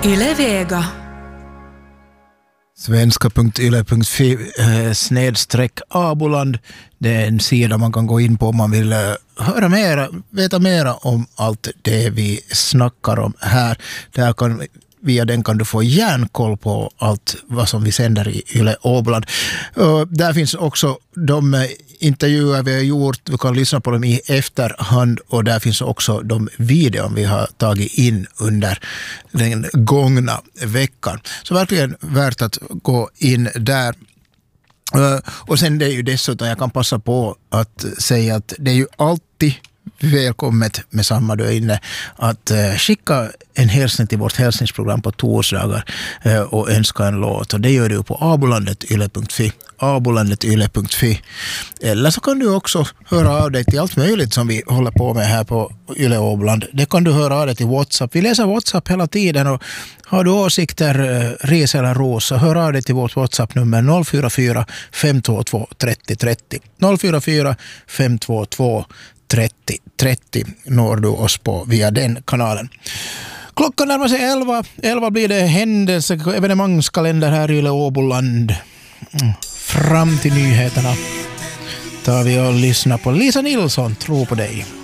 Yle Vega. Svenska.yle.fi snedstreck Aboland. Det är en sida man kan gå in på om man vill höra mera, veta mera om allt det vi snackar om här. Via den kan du få järnkoll på allt vad som vi sänder i Yle Åboland. Där finns också de intervjuer vi har gjort. Du kan lyssna på dem i efterhand, och där finns också de videor vi har tagit in under den gångna veckan. Så verkligen värt att gå in där. Och sen det är ju dessutom, jag kan passa på att säga att det är ju alltid välkommet med samma du är inne att skicka en hälsning till vårt hälsningsprogram på torsdagar och önska en låt, och det gör du på abolandet.yle.fi. Eller så kan du också höra av dig till allt möjligt som vi håller på med här på Yle Åboland. Det kan du höra av dig till WhatsApp. Vi läser WhatsApp hela tiden, och har du åsikter, res eller ros, så hör av dig till vårt WhatsApp-nummer 044 522 30 30. 044 522 30 30 når du oss på via den kanalen. Klockan närmar sig 11. 11 blir det evenemangskalender här i Yle Åboland. Fram till nyheterna tar vi och lyssnar på Lisa Nilsson, Tro på dig.